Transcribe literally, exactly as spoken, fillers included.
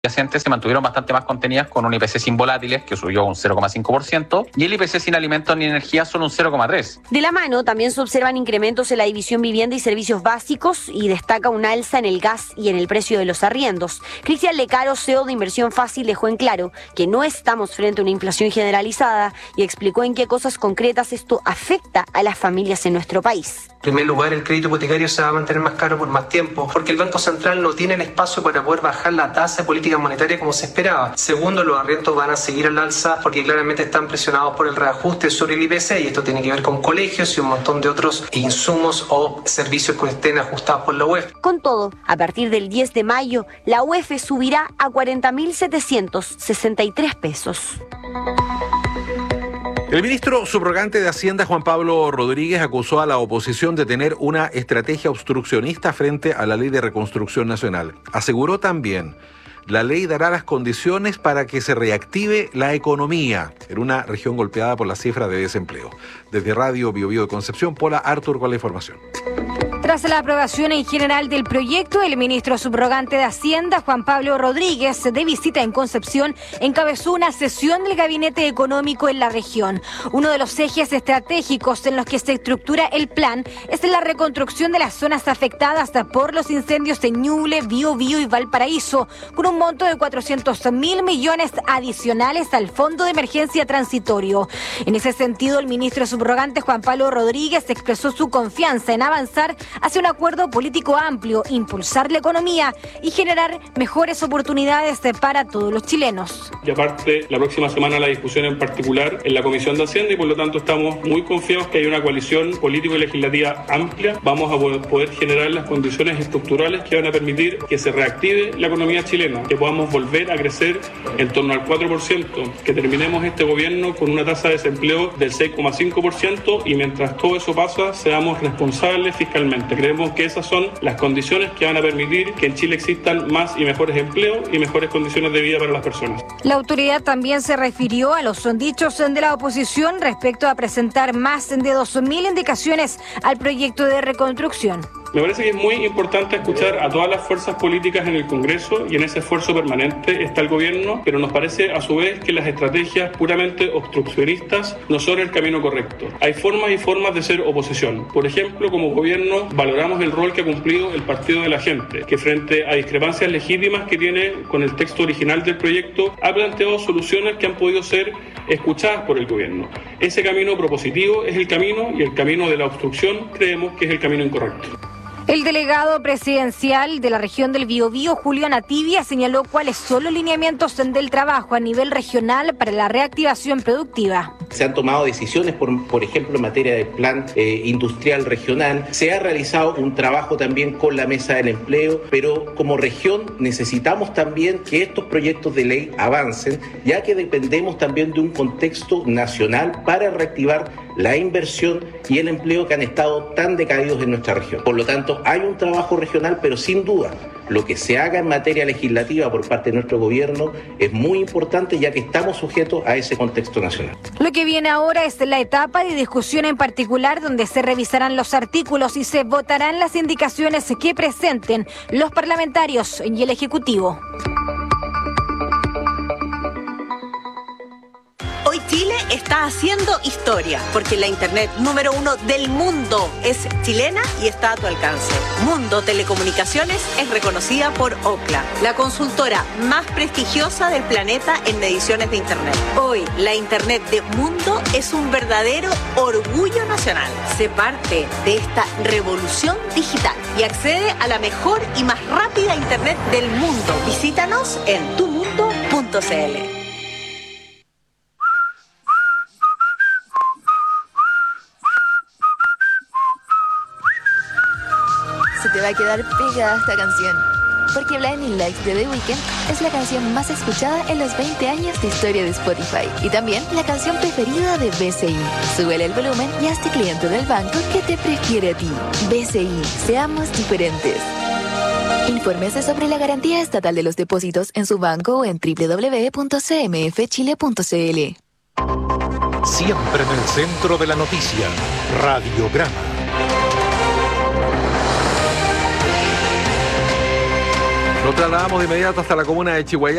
se mantuvieron bastante más contenidas con un I P C sin volátiles que subió un cero coma cinco por ciento y el I P C sin alimentos ni energía solo un cero coma tres por ciento. De la mano también se observan incrementos en la división vivienda y servicios básicos y destaca un alza en el gas y en el precio de los arriendos. Cristian Lecaro, C E O de Inversión Fácil, dejó en claro que no estamos frente a una inflación generalizada y explicó en qué cosas concretas esto afecta a las familias en nuestro país. En primer lugar, el crédito hipotecario se va a mantener más caro por más tiempo, porque el Banco Central no tiene el espacio para poder bajar la tasa de política monetaria como se esperaba. Segundo, los arriendos van a seguir al alza porque claramente están presionados por el reajuste sobre el I P C y esto tiene que ver con colegios y un montón de otros insumos o servicios que estén ajustados por la U E F. Con todo, a partir del diez de mayo, la U E F subirá a cuarenta mil setecientos sesenta y tres pesos. El ministro subrogante de Hacienda, Juan Pablo Rodríguez, acusó a la oposición de tener una estrategia obstruccionista frente a la Ley de Reconstrucción Nacional. Aseguró también, la ley dará las condiciones para que se reactive la economía en una región golpeada por la cifra de desempleo. Desde Radio Bio Bio de Concepción, Pola Artur con la información. Tras la aprobación en general del proyecto, el ministro subrogante de Hacienda, Juan Pablo Rodríguez, de visita en Concepción, encabezó una sesión del Gabinete Económico en la región. Uno de los ejes estratégicos en los que se estructura el plan es la reconstrucción de las zonas afectadas por los incendios en Ñuble, Biobío y Valparaíso, con un monto de cuatrocientos mil millones adicionales al Fondo de Emergencia Transitorio. En ese sentido, el ministro subrogante, Juan Pablo Rodríguez, expresó su confianza en avanzar hacia un acuerdo político amplio, impulsar la economía y generar mejores oportunidades para todos los chilenos. Y aparte, la próxima semana la discusión en particular en la Comisión de Hacienda y por lo tanto estamos muy confiados que hay una coalición político y legislativa amplia. Vamos a poder generar las condiciones estructurales que van a permitir que se reactive la economía chilena, que podamos volver a crecer en torno al cuatro por ciento, que terminemos este gobierno con una tasa de desempleo del seis coma cinco por ciento y mientras todo eso pasa, seamos responsables fiscalmente. Creemos que esas son las condiciones que van a permitir que en Chile existan más y mejores empleos y mejores condiciones de vida para las personas. La autoridad también se refirió a los dichos de la oposición respecto a presentar más de dos mil indicaciones al proyecto de reconstrucción. Me parece que es muy importante escuchar a todas las fuerzas políticas en el Congreso y en ese esfuerzo permanente está el gobierno, pero nos parece a su vez que las estrategias puramente obstruccionistas no son el camino correcto. Hay formas y formas de ser oposición. Por ejemplo, como gobierno valoramos el rol que ha cumplido el Partido de la Gente, que frente a discrepancias legítimas que tiene con el texto original del proyecto, ha planteado soluciones que han podido ser escuchadas por el gobierno. Ese camino propositivo es el camino y el camino de la obstrucción creemos que es el camino incorrecto. El delegado presidencial de la región del Biobío, Julio Nativia, señaló cuáles son los lineamientos del trabajo a nivel regional para la reactivación productiva. Se han tomado decisiones, por, por ejemplo, en materia del plan eh, industrial regional. Se ha realizado un trabajo también con la Mesa del Empleo, pero como región necesitamos también que estos proyectos de ley avancen, ya que dependemos también de un contexto nacional para reactivar la inversión y el empleo que han estado tan decaídos en nuestra región. Por lo tanto, hay un trabajo regional, pero sin duda, lo que se haga en materia legislativa por parte de nuestro gobierno es muy importante, ya que estamos sujetos a ese contexto nacional. Lo que viene ahora es la etapa de discusión en particular, donde se revisarán los artículos y se votarán las indicaciones que presenten los parlamentarios y el Ejecutivo. Hoy Chile está haciendo historia, porque la internet número uno del mundo es chilena y está a tu alcance. Mundo Telecomunicaciones es reconocida por Ookla, la consultora más prestigiosa del planeta en mediciones de internet. Hoy, la internet de Mundo es un verdadero orgullo nacional. Sé parte de esta revolución digital y accede a la mejor y más rápida internet del mundo. Visítanos en tu mundo punto c l. Se te va a quedar pegada esta canción, porque Blinding Lights de The Weeknd es la canción más escuchada en los veinte años de historia de Spotify y también la canción preferida de B C I. Súbele el volumen y hazte cliente del banco que te prefiere a ti. B C I, seamos diferentes. Infórmese sobre la garantía estatal de los depósitos en su banco o en doble u doble u doble u punto c m f chile punto c l. Siempre en el centro de la noticia, Radiograma. Nos trasladamos de inmediato hasta la comuna de Chihuahua.